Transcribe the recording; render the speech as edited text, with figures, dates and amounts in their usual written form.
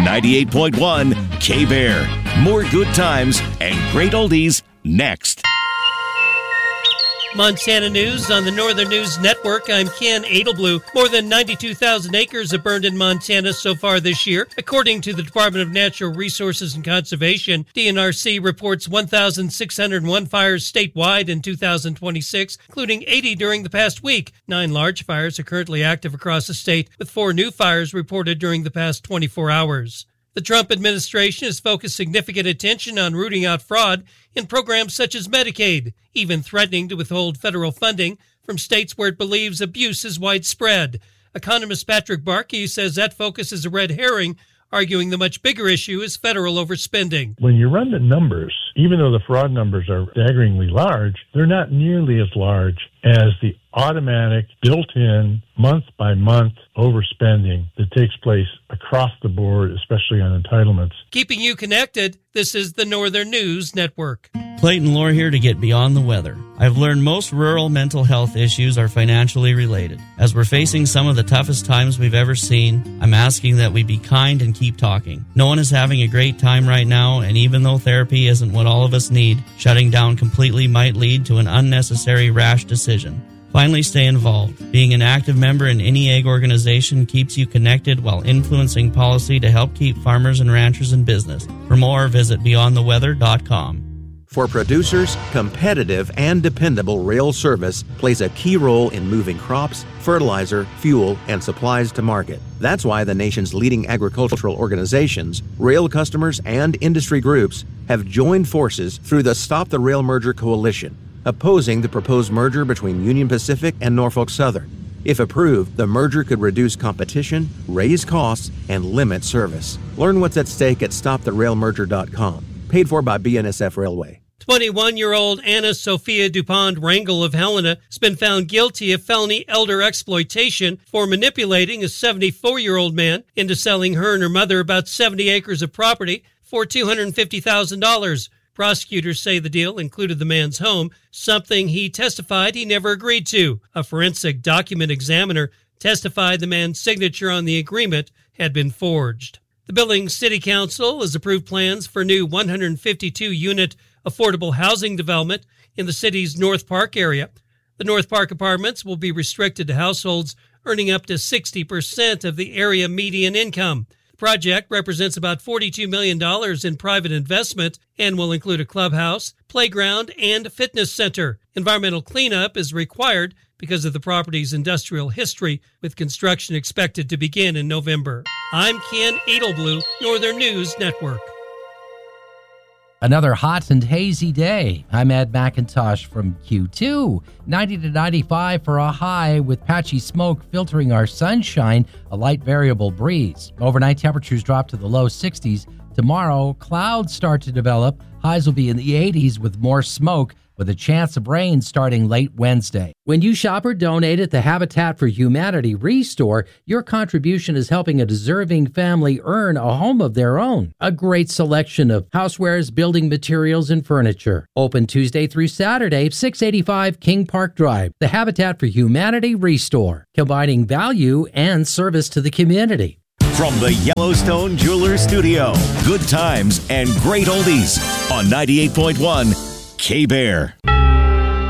98.1 K-Bear. More good times and great oldies next. Montana News on the Northern News Network. I'm Ken Edelblue. More than 92,000 acres have burned in Montana so far this year. According to the Department of Natural Resources and Conservation, DNRC reports 1,601 fires statewide in 2026, including 80 during the past week. 9 large fires are currently active across the state, with 4 new fires reported during the past 24 hours. The Trump administration has focused significant attention on rooting out fraud in programs such as Medicaid, even threatening to withhold federal funding from states where it believes abuse is widespread. Economist Patrick Barkey says that focus is a red herring, arguing the much bigger issue is federal overspending. When you run the numbers, even though the fraud numbers are staggeringly large, they're not nearly as large as the automatic, built-in, month-by-month overspending that takes place across the board, especially on entitlements. Keeping you connected, this is the Northern News Network. Clayton Lohr here to get beyond the weather. I've learned most rural mental health issues are financially related. As we're facing some of the toughest times we've ever seen, I'm asking that we be kind and keep talking. No one is having a great time right now, and even though therapy isn't what all of us need, shutting down completely might lead to an unnecessary rash decision. Finally, stay involved. Being an active member in any ag organization keeps you connected while influencing policy to help keep farmers and ranchers in business. For more, visit beyondtheweather.com. For producers, competitive and dependable rail service plays a key role in moving crops, fertilizer, fuel, and supplies to market. That's why the nation's leading agricultural organizations, rail customers, and industry groups have joined forces through the Stop the Rail Merger Coalition, opposing the proposed merger between Union Pacific and Norfolk Southern. If approved, the merger could reduce competition, raise costs, and limit service. Learn what's at stake at stoptherailmerger.com. Paid for by BNSF Railway. 21-year-old Anna Sophia DuPont Rangel of Helena has been found guilty of felony elder exploitation for manipulating a 74-year-old man into selling her and her mother about 70 acres of property for $250,000. Prosecutors say the deal included the man's home, something he testified he never agreed to. A forensic document examiner testified the man's signature on the agreement had been forged. The Billings City Council has approved plans for a new 152-unit affordable housing development in the city's North Park area. The North Park apartments will be restricted to households earning up to 60% of the area median income. The project represents about $42 million in private investment and will include a clubhouse, playground, and fitness center. Environmental cleanup is required because of the property's industrial history, with construction expected to begin in November. I'm Ken Edelblue, Northern News Network. Another hot and hazy day. I'm Ed McIntosh from Q2. 90 to 95 for a high with patchy smoke filtering our sunshine, a light variable breeze. Overnight temperatures drop to the low 60s. Tomorrow, clouds start to develop. Highs will be in the 80s with more smoke, with a chance of rain starting late Wednesday. When you shop or donate at the Habitat for Humanity Restore, your contribution is helping a deserving family earn a home of their own. A great selection of housewares, building materials, and furniture. Open Tuesday through Saturday, 685 King Park Drive. The Habitat for Humanity Restore, combining value and service to the community. From the Yellowstone Jewelers Studio, good times and great oldies on 98.1 K-Bear.